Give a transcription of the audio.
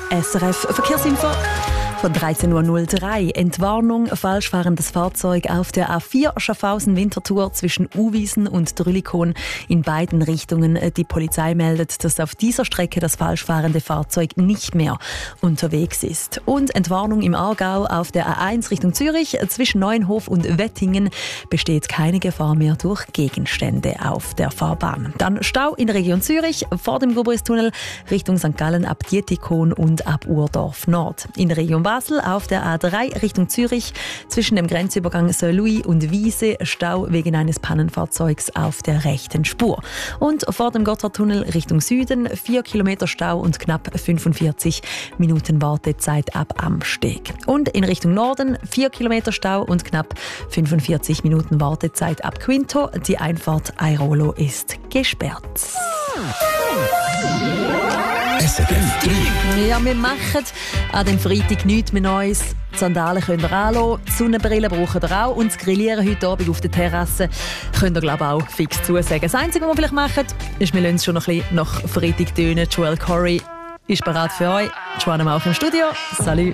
SRF Verkehrsinfo von 13.03 Uhr. Entwarnung, falsch fahrendes Fahrzeug auf der A4 Schaffhausen-Winterthur zwischen Uwiesen und Drülikon in beiden Richtungen. Die Polizei meldet, dass auf dieser Strecke das falsch fahrende Fahrzeug nicht mehr unterwegs ist. Und Entwarnung im Aargau auf der A1 Richtung Zürich zwischen Neuenhof und Wettingen besteht keine Gefahr mehr durch Gegenstände auf der Fahrbahn. Dann Stau in der Region Zürich vor dem Gubristunnel Richtung St. Gallen ab Dietikon und ab Urdorf Nord. In der Region Basel auf der A3 Richtung Zürich zwischen dem Grenzübergang Saint-Louis und Wiese Stau wegen eines Pannenfahrzeugs auf der rechten Spur. Und vor dem Gotthardtunnel Richtung Süden 4 Kilometer Stau und knapp 45 Minuten Wartezeit ab Amsteg. Und in Richtung Norden 4 Kilometer Stau und knapp 45 Minuten Wartezeit ab Quinto. Die Einfahrt Airolo ist gesperrt. SRF 3. Ja, wir machen an dem Freitag nichts mehr Neues. Die Sandalen könnt ihr anlassen, die Sonnenbrille braucht ihr auch und das Grillieren heute Abend auf der Terrasse könnt ihr, glaube ich, auch fix zusagen. Das Einzige, was wir vielleicht machen, ist, wir lassen es schon noch ein bisschen nach Freitag tönen. Joel Corey ist bereit für euch. Joanna Mauch im Studio. Salut.